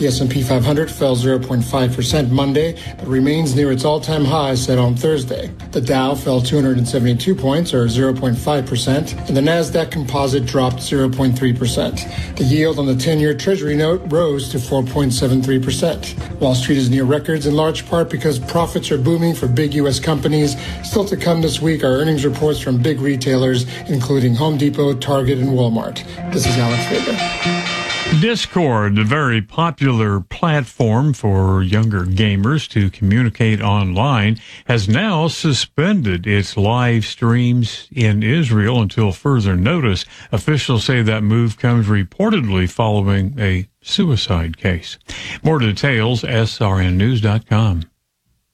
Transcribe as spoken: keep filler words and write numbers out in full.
The S and P five hundred fell zero point five percent Monday, but remains near its all-time high set on Thursday. The Dow fell two hundred seventy-two points, or zero point five percent, and the Nasdaq Composite dropped zero point three percent. The yield on the ten-year Treasury note rose to four point seven three percent. Wall Street is near records in large part because profits are booming for big U S companies. Still to come this week are earnings reports from big retailers, including Home Depot, Target, and Walmart. This is Alex Faber. Discord, a very popular platform for younger gamers to communicate online, has now suspended its live streams in Israel until further notice. Officials say that move comes reportedly following a suicide case. More details, S R N news dot com.